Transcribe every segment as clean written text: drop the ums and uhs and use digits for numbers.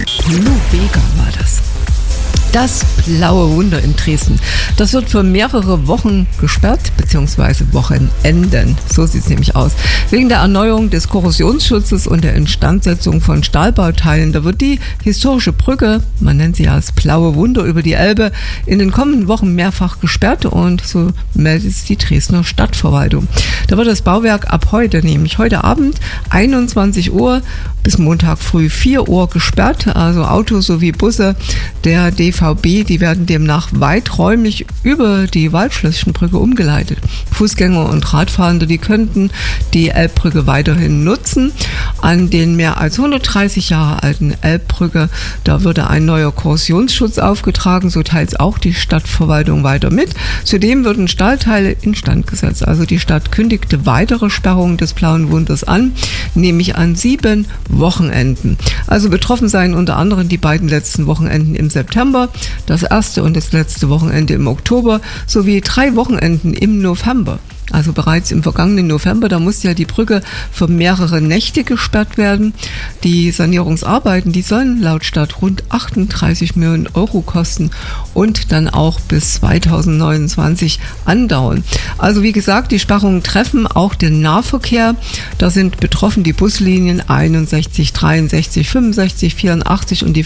Blue Vega war das. Das blaue Wunder in Dresden. Das wird für mehrere Wochen gesperrt, beziehungsweise Wochenenden. So sieht es nämlich aus. Wegen der Erneuerung des Korrosionsschutzes und der Instandsetzung von Stahlbauteilen. Da wird die historische Brücke, man nennt sie ja das blaue Wunder über die Elbe, in den kommenden Wochen mehrfach gesperrt, und so meldet es die Dresdner Stadtverwaltung. Da wird das Bauwerk ab heute, nämlich heute Abend 21 Uhr bis Montag früh 4 Uhr gesperrt. Also Autos sowie Busse der DVB, die werden demnach weiträumig über die Waldschlösschenbrücke umgeleitet. Fußgänger und Radfahrende, die könnten die Elbbrücke weiterhin nutzen. An den mehr als 130 Jahre alten Elbbrücke, da würde ein neuer Korrosionsschutz aufgetragen, so teilt auch die Stadtverwaltung weiter mit. Zudem würden Stahlteile instand gesetzt. Also die Stadt kündigte weitere Sperrungen des blauen Wunders an, nämlich an 7 Wochenenden. Also betroffen seien unter anderem die beiden letzten Wochenenden im September, das erste und das letzte Wochenende im Oktober sowie 3 Wochenenden im November. Also bereits im vergangenen November, da musste ja die Brücke für mehrere Nächte gesperrt werden. Die Sanierungsarbeiten, die sollen laut Stadt rund 38 Millionen Euro kosten und dann auch bis 2029 andauern. Also wie gesagt, die Sperrungen treffen auch den Nahverkehr. Da sind betroffen die Buslinien 61, 63, 65, 84 und die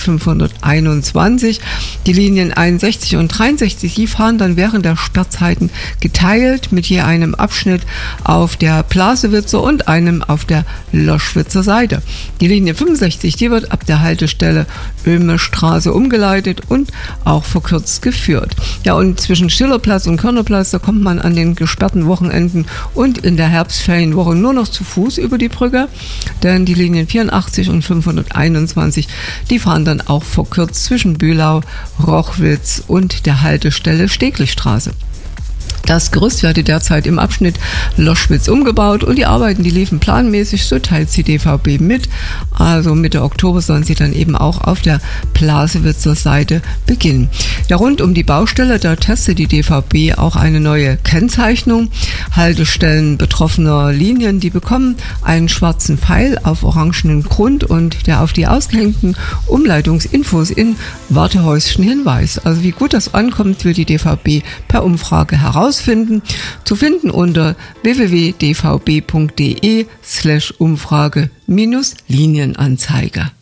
521. Die Linien 61 und 63, die fahren dann während der Sperrzeiten geteilt mit je einem Abschnitt auf der Plasewitzer und einem auf der Loschwitzer Seite. Die Linie 65, die wird ab der Haltestelle Öhmestraße umgeleitet und auch verkürzt geführt. Ja, und zwischen Schillerplatz und Körnerplatz, da kommt man an den gesperrten Wochenenden und in der Herbstferienwoche nur noch zu Fuß über die Brücke, denn die Linien 84 und 521, die fahren dann auch verkürzt zwischen Bühlau, Rochwitz und der Haltestelle Steglichstraße. Das Gerüst werde derzeit im Abschnitt Loschwitz umgebaut und die Arbeiten, die liefen planmäßig, so teilt die DVB mit. Also Mitte Oktober sollen sie dann eben auch auf der Plasewitzer Seite beginnen. Ja, rund um die Baustelle, da testet die DVB auch eine neue Kennzeichnung. Haltestellen betroffener Linien, die bekommen einen schwarzen Pfeil auf orangenen Grund und der auf die ausgehängten Umleitungsinfos in Wartehäuschen hinweist. Also wie gut das ankommt, will die DVB per Umfrage herausfinden. Zu finden unter www.dvb.de/Umfrage-Linienanzeige.